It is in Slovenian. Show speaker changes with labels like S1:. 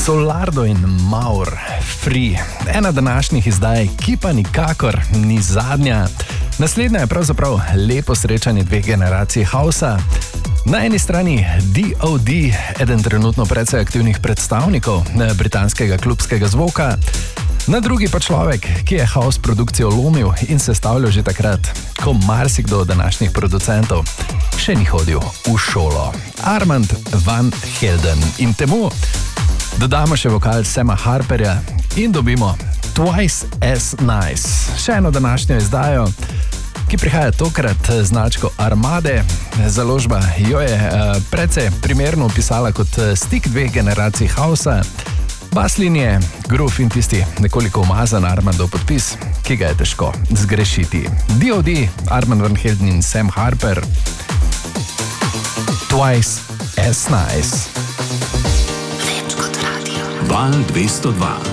S1: Solardo in Maur, Free. Ena današnjih izdaj, ki pa nikakor ni zadnja. Naslednja je pravzaprav lepo srečanje dveh generacij hausa. Na eni strani D.O.D., eden trenutno precej aktivnih predstavnikov britanskega klubskega zvoka, na drugi pa človek, ki je house produkcijo lomil in sestavljal že takrat, ko marsikdo od današnjih producentov še ni hodil v šolo. Armand van Helden. In temu dodamo še vokal Sama Harperja in dobimo Twice as Nice. Še eno današnjo izdajo, ki prihaja tokrat značko Armade. Založba jo je precej primerno opisala kot stik dveh generacij hausa. Bas linije, groove in tisti nekoliko umazan Armandov podpis, ki ga je težko zgrešiti. D.O.D., Armand van Helden in Sam Harper. Twice as Nice.
S2: Več kot radio. Val 202.